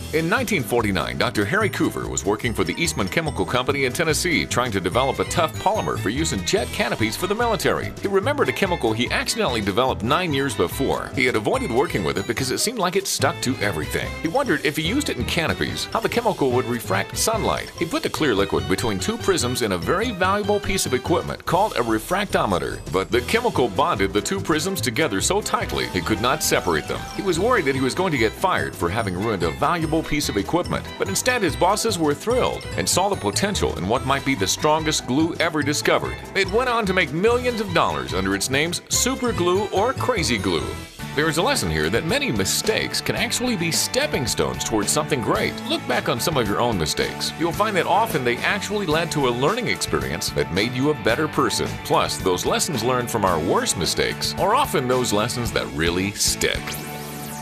In 1949, Dr. Harry Coover was working for the Eastman Chemical Company in Tennessee, trying to develop a tough polymer for use in jet canopies for the military. He remembered a chemical he accidentally developed 9 years before. He had avoided working with it because it seemed like it stuck to everything. He wondered if he used it in canopies, how the chemical would refract sunlight. He put the clear liquid between two prisms in a very valuable piece of equipment called a refractometer. But the chemical bonded the two prisms together so tightly he could not separate them. He was worried that he was going to get fired for having ruined a valuable piece of equipment, but instead his bosses were thrilled and saw the potential in what might be the strongest glue ever discovered. It went on to make millions of dollars under its names Super Glue or Crazy Glue. There is a lesson here that many mistakes can actually be stepping stones towards something great. Look back on some of your own mistakes. You'll find that often they actually led to a learning experience that made you a better person. Plus, those lessons learned from our worst mistakes are often those lessons that really stick.